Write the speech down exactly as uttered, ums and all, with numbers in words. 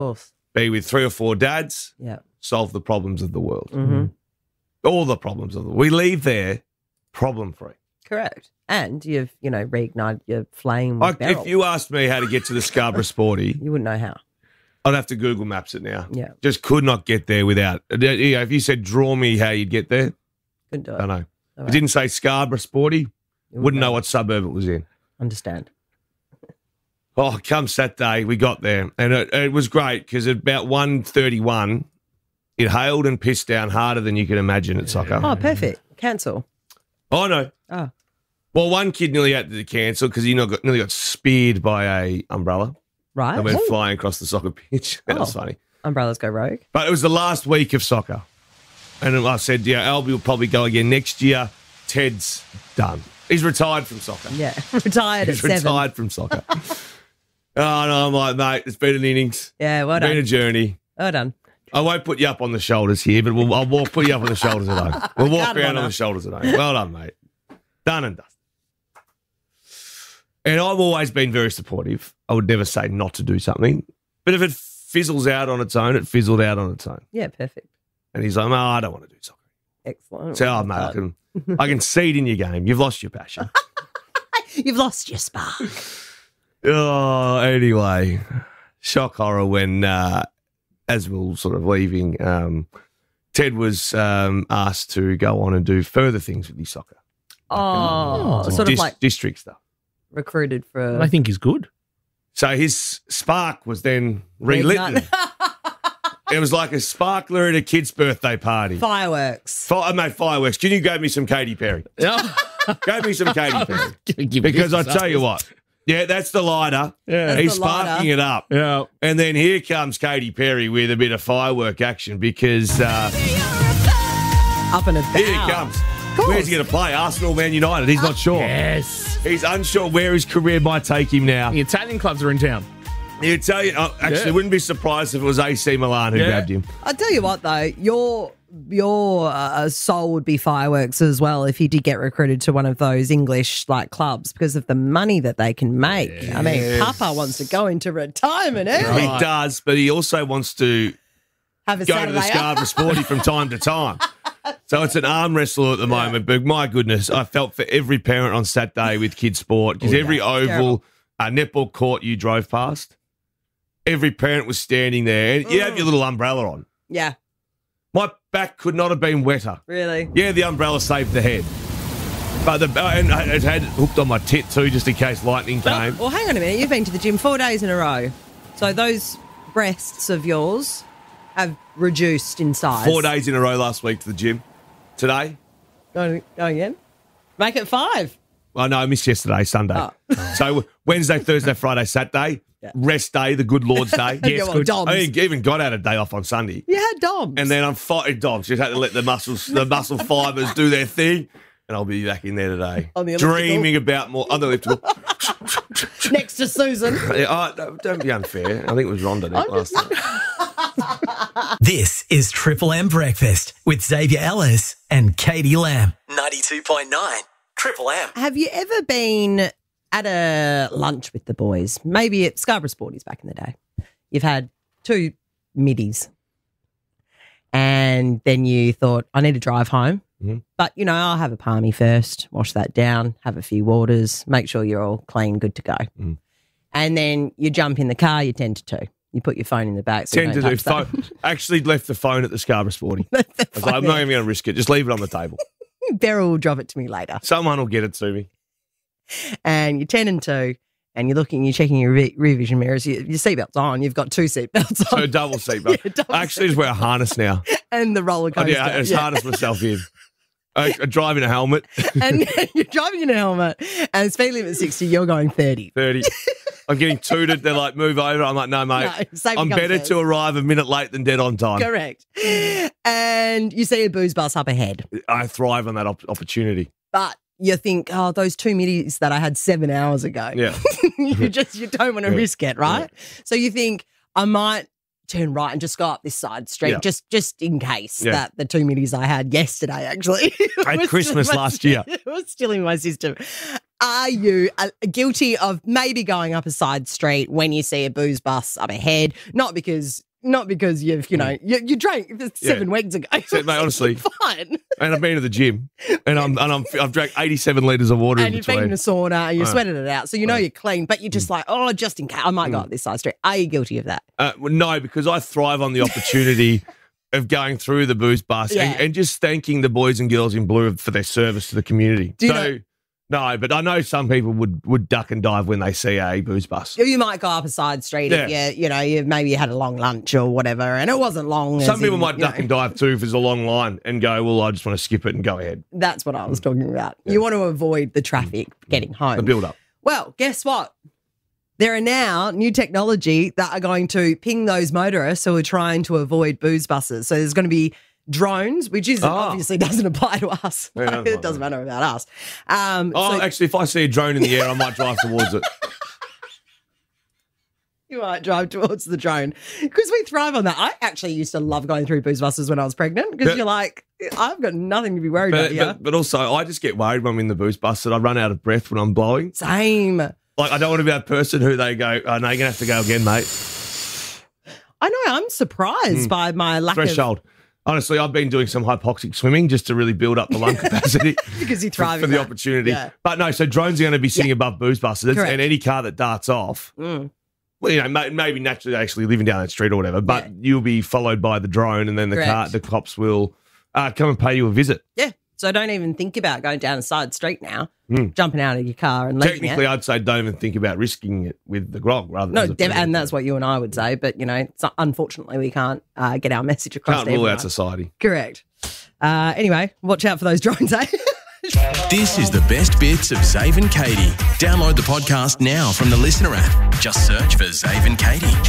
course. Be with three or four dads. Yeah. Solve the problems of the world. Mm-hmm. All the problems of the world. We leave there problem-free. Correct. And you've, you know, reignited your flame with Like, Beryl. if you asked me how to get to the Scarborough Sporty, You wouldn't know how. I'd have to Google Maps it now. Yeah. Just could not get there without. Yeah, if you said draw me how you'd get there, Couldn't do it. I don't know. All It right. didn't say Scarborough Sporty. You Wouldn't know what suburb it was in. Understand. Oh, come Saturday, we got there. And it, it was great because at about one thirty-one, it hailed and pissed down harder than you can imagine at soccer. Oh, perfect. Cancel. Oh, no. Oh. Well, one kid nearly had to cancel because he got, nearly got speared by a umbrella. Right. And went Ooh. flying across the soccer pitch. That was Oh. funny. Umbrellas go rogue. But it was the last week of soccer. And I said, yeah, Albie will probably go again next year. Ted's done. He's retired from soccer. Yeah. Retired He's at seven. retired from soccer. oh, no, I'm like, mate, it's been an innings. Yeah, well It's been a done. journey. Well done. I won't put you up on the shoulders here, but we'll, I'll walk, put you up on the shoulders at home. We'll walk Can't around honour. on the shoulders at home. Well done, mate. Done and dusted. And I've always been very supportive. I would never say not to do something. But if it fizzles out on its own, it fizzled out on its own. Yeah, perfect. And he's like, no, I don't want to do soccer. Excellent. So, oh, mate, I can, I can see it in your game. You've lost your passion. You've lost your spark. Oh, anyway, shock horror when, uh, as we were sort of leaving, um, Ted was um, asked to go on and do further things with his soccer. Oh, Some sort dis- of like district stuff. recruited for. I think he's good. So his spark was then relit. It was like a sparkler at a kid's birthday party. Fireworks. Fi- I made fireworks. Can you go me some Katy Perry? Yeah. Go me some Katy Perry. Because I tell you what, yeah, that's the lighter. Yeah. He's the lighter. sparking it up. Yeah. And then here comes Katy Perry with a bit of firework action because uh, Up and about. here he comes. course. Where's he going to play? Arsenal, Man United? He's not sure. Yes. He's unsure where his career might take him now. The Italian clubs are in town. The Italian, oh, actually, Yeah. wouldn't be surprised if it was A C Milan who Yeah. grabbed him. I tell you what, though, your your uh, soul would be fireworks as well if you did get recruited to one of those English like clubs because of the money that they can make. I mean, Papa wants to go into retirement early. He does, but he also wants to Have a go Saturday to the Scarborough Sporty from time to time. So it's an arm wrestle at the moment, but my goodness, I felt for every parent on Saturday with kids sport because every oval, uh, netball court you drove past, every parent was standing there. And you have your little umbrella on. Yeah, My back could not have been wetter. really. Yeah, the umbrella saved the head. But the uh, and it had it hooked on my tit too, just in case lightning came. Well, hang on a minute. You've been to the gym four days in a row. So those breasts of yours have reduced in size. Four days in a row last week to the gym. Today, Go, go again. Make it five. I know I missed yesterday, Sunday. Oh. So Wednesday, Thursday, Friday, Saturday, Yeah. rest day, the good Lord's day. Yeah, well, Doms. I even got out a day off on Sunday. You had Doms. And then I'm fighting dogs. Just had to let the muscles, the muscle fibers do their thing. And I'll be back in there today. On the elliptical? Dreaming about more. On the elliptical. next to Susan. Yeah, oh, don't- don't be unfair. I think it was Rhonda Nick, last time. This is Triple M Breakfast with Xavier Ellis and Katie Lamb. ninety-two point nine Triple M. Have you ever been at a lunch with the boys? Maybe at Scarborough Sporties back in the day. You've had two middies. And then you thought, I need to drive home. Mhm. But, you know, I'll have a palmy first, wash that down, have a few waters, make sure you're all clean, good to go. Mm. And then you jump in the car, you tend to two. You put your phone in the back. So you Tend to don't do touch phone. Actually left the phone at the Scarborough Sporty. I was like, I'm not even going to risk it. Just leave it on the table. that. Beryl will drop it to me later. Someone will get it to me. And you're ten and two, and you're looking, you're checking your re- rear vision mirrors. Your, your seatbelt's on. You've got two seatbelts So on. double seatbelt. Yeah, double I actually just wear a harness now. And the roller Oh, coaster. yeah, I just Yeah. harness myself in. I, I drive in a helmet. And you're driving in a helmet, and speed limit sixty, you're going thirty. thirty. I'm getting tooted. They're like, move over. I'm like, no, mate. No, safety I'm comes better first. to arrive a minute late than dead on time. Correct. And you see a booze bus up ahead, I thrive on that op- opportunity. but you think, oh, those two middies that I had seven hours ago. Yeah. you just, you don't want to Yeah. risk it, right? So you think, I might turn right and just go up this side street, Yeah. just just in case Yeah. that the two middies I had yesterday actually. At was Christmas still in my- last year. It was still in my system. Are you uh, guilty of maybe going up a side street when you see a booze bus up ahead? Not because... Not because you've, you know, you, you drank seven yeah. weeks ago. So, mate, honestly, fine. And I've been to the gym, and I'm and I'm I've drank eighty-seven litres of water. And in you've between. been in a sauna, and you uh, sweated it out, so you know uh, you're clean. But you're just mm. like, oh, just in case I might mm. go up this side street. Are you guilty of that? Uh, well, no, because I thrive on the opportunity of going through the booze bus yeah. and, and just thanking the boys and girls in blue for their service to the community. Do you so. know- No, but I know some people would, would duck and dive when they see a booze bus. You might go up a side street yeah. if you, you know, you maybe you had a long lunch or whatever, and it wasn't long. Some people in, might duck know. and dive too if there's a long line and go, well, I just want to skip it and go ahead. That's what I was talking about. Yeah. You want to avoid the traffic getting home. The build up. Well, guess what? There are now new technology that are going to ping those motorists who are trying to avoid booze buses. So there's going to be drones, which is oh. obviously doesn't apply to us. Yeah, it doesn't matter about us. Um, oh, so actually, if I see a drone in the air, I might drive towards it. You might drive towards the drone because we thrive on that. I actually used to love going through booze buses when I was pregnant because you're like, I've got nothing to be worried but, about here. But, but also, I just get worried when I'm in the booze bus that I run out of breath when I'm blowing. Same. Like, I don't want to be that person who they go, oh, no, you're going to have to go again, mate. I know. I'm surprised mm. by my lack Threshold. of... Honestly, I've been doing some hypoxic swimming just to really build up the lung capacity. Because you thrive for, for the that. opportunity. Yeah. But no, so drones are going to be sitting yeah. above booze buses. Correct. And any car that darts off, mm. well, you know, may, maybe naturally actually living down that street or whatever, but yeah. you'll be followed by the drone and then the Correct. car, the cops will uh, come and pay you a visit. Yeah. So don't even think about going down a side street now, mm. jumping out of your car and leaving Technically, it. I'd say don't even think about risking it with the grog rather no, than... No, and that's what you and I would say. But, you know, it's not, unfortunately, we can't uh, get our message across Can't to rule everyone. out society. Correct. Uh, anyway, watch out for those drones, eh? This is the best bits of Zave and Katie. Download the podcast now from the Listener app. Just search for Zave and Katie.